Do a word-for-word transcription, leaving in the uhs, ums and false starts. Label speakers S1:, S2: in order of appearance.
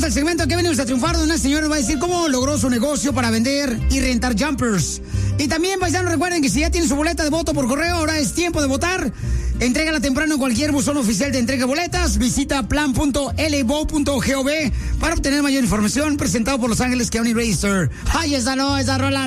S1: al segmento que venimos a triunfar, donde una señora va a decir cómo logró su negocio para vender y rentar jumpers. Y también, paisanos, recuerden que si ya tienen su boleta de voto por correo, ahora es tiempo de votar. Entrégala temprano en cualquier buzón oficial de entrega de boletas. Visita plan punto l vote punto gov para obtener mayor información. Presentado por Los Ángeles County Register. ¡Ay, esa no, esa rola!